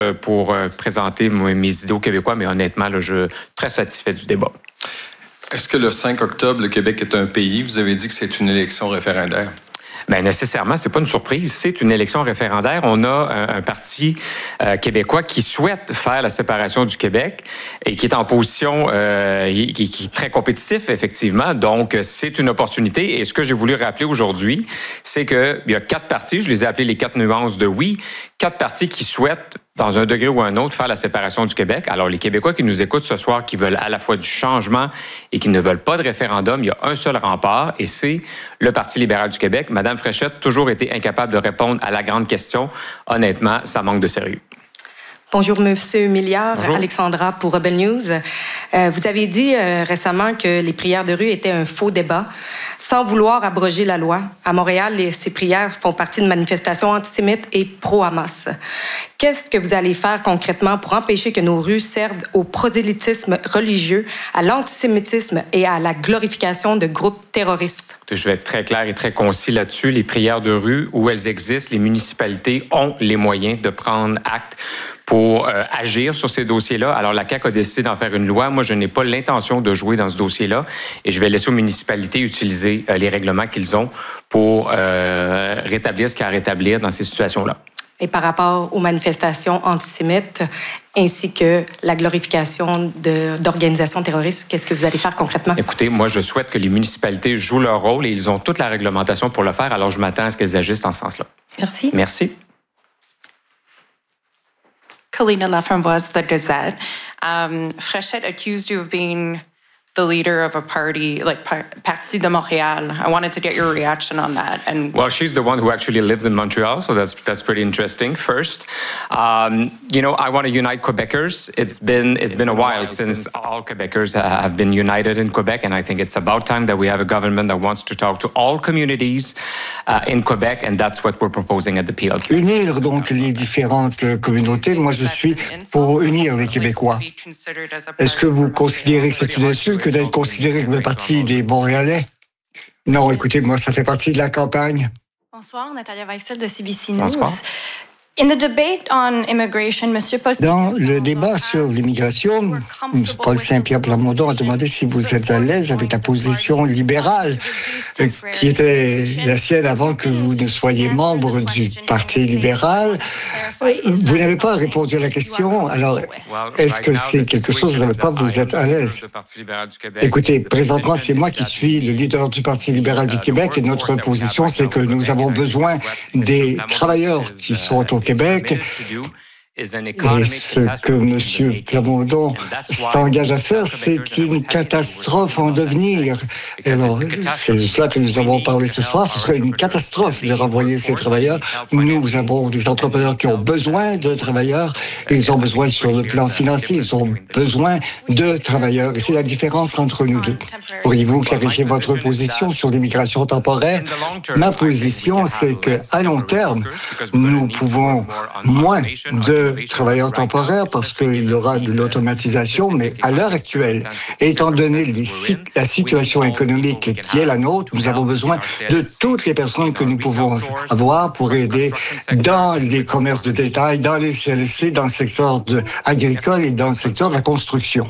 pour présenter mes idées aux Québécois, mais honnêtement, là, je suis très satisfait du débat. Est-ce que le 5 octobre, le Québec est un pays? Vous avez dit que c'est une élection référendaire. Bien, nécessairement, c'est pas une surprise. C'est une élection référendaire. On a un parti québécois qui souhaite faire la séparation du Québec et qui est en position qui est très compétitif, effectivement. Donc, c'est une opportunité. Et ce que j'ai voulu rappeler aujourd'hui, c'est qu'il y a 4 partis, je les ai appelés les 4 nuances de oui, 4 partis qui souhaitent, dans un degré ou un autre, faire la séparation du Québec. Alors, les Québécois qui nous écoutent ce soir, qui veulent à la fois du changement et qui ne veulent pas de référendum, il y a un seul rempart et c'est le Parti libéral du Québec. Madame Fréchette, toujours été incapable de répondre à la grande question. Honnêtement, ça manque de sérieux. Bonjour, Monsieur Milliard. Bonjour. Alexandra pour Rebel News. Vous avez dit récemment que les prières de rue étaient un faux débat, sans vouloir abroger la loi. À Montréal, ces prières font partie de manifestations antisémites et pro-Hamas. Qu'est-ce que vous allez faire concrètement pour empêcher que nos rues servent au prosélytisme religieux, à l'antisémitisme et à la glorification de groupes terroristes? Je vais être très clair et très concis là-dessus. Les prières de rue, où elles existent, les municipalités ont les moyens de prendre acte pour agir sur ces dossiers-là. Alors, la CAQ a décidé d'en faire une loi. Moi, je n'ai pas l'intention de jouer dans ce dossier-là et je vais laisser aux municipalités utiliser les règlements qu'ils ont pour rétablir ce qu'il y a à rétablir dans ces situations-là. Et par rapport aux manifestations antisémites ainsi que la glorification d'organisations terroristes, qu'est-ce que vous allez faire concrètement? Écoutez, moi, je souhaite que les municipalités jouent leur rôle et ils ont toute la réglementation pour le faire. Alors, je m'attends à ce qu'elles agissent en ce sens-là. Merci. Merci. Kalina Laframboise, The Gazette. Fréchette accused you of being the leader of a party, like Parti de Montréal. I wanted to get your reaction on that. And well, she's the one who actually lives in Montreal, so that's pretty interesting. First, you know, I want to unite Quebecers. It's been a while since all Quebecers have been united in Quebec, and I think it's about time that we have a government that wants to talk to all communities in Quebec, and that's what we're proposing at the PLQ. Unir donc les différentes communautés. Moi, je suis pour unir les Québécois. Est-ce que vous considérez que c'est une insulte que d'être considéré comme le parti des Montréalais? Non, écoutez, moi, ça fait partie de la campagne. Bonsoir, Natalia Weichsel de CBC News. Bonsoir. Dans le débat sur l'immigration, Paul Saint-Pierre Plamondon a demandé si vous êtes à l'aise avec la position libérale qui était la sienne avant que vous ne soyez membre du Parti libéral. Vous n'avez pas répondu à la question, alors est-ce que c'est quelque chose avec quoi vous êtes à l'aise? Écoutez, présentement, c'est moi qui suis le leader du Parti libéral du Québec et notre position, c'est que nous avons besoin des travailleurs qui sont au Québec. Et ce que M. Plamondon s'engage à faire, c'est une catastrophe en devenir. Alors, c'est de cela que nous avons parlé ce soir. Ce serait une catastrophe de renvoyer ces travailleurs. Nous avons des entrepreneurs qui ont besoin de travailleurs. Ils ont besoin sur le plan financier. Ils ont besoin de travailleurs. Et c'est la différence entre nous deux. Pourriez-vous clarifier votre position sur l'immigration temporaire? Ma position, c'est qu'à long terme, nous pouvons moins de travailleurs temporaires parce qu'il y aura de l'automatisation, mais à l'heure actuelle, étant donné la situation économique qui est la nôtre, nous avons besoin de toutes les personnes que nous pouvons avoir pour aider dans les commerces de détail, dans les CLSC, dans le secteur agricole et dans le secteur de la construction.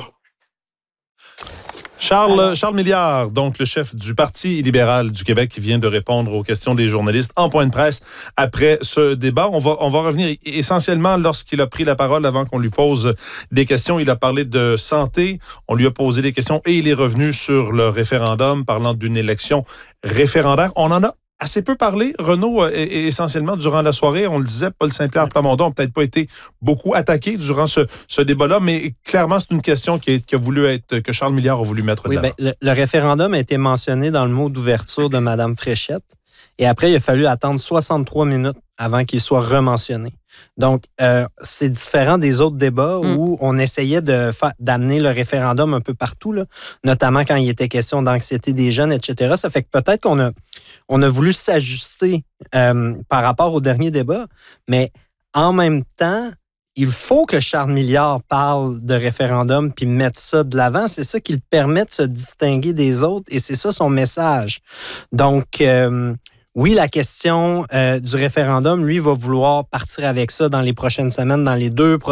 Charles Milliard, donc le chef du Parti libéral du Québec, qui vient de répondre aux questions des journalistes en point de presse après ce débat. On va revenir essentiellement lorsqu'il a pris la parole avant qu'on lui pose des questions. Il a parlé de santé, on lui a posé des questions et il est revenu sur le référendum, parlant d'une élection référendaire. On en a assez peu parlé, Renaud, essentiellement durant la soirée. On le disait, Paul Saint-Pierre Plamondon n'a peut-être pas été beaucoup attaqué durant ce débat-là, mais clairement, c'est une question que Charles Milliard a voulu mettre de l'avant. Le référendum a été mentionné dans le mot d'ouverture de Mme Fréchette. Et après, il a fallu attendre 63 minutes avant qu'il soit rementionné. Donc, c'est différent des autres débats où on essayait d'amener le référendum un peu partout, là, notamment quand il était question d'anxiété des jeunes, etc. Ça fait que peut-être qu'on a voulu s'ajuster par rapport au dernier débat, mais en même temps, il faut que Charles Milliard parle de référendum puis mette ça de l'avant. C'est ça qui le permet de se distinguer des autres et c'est ça son message. Donc, Oui, la question du référendum, lui, va vouloir partir avec ça dans les prochaines semaines, dans les 2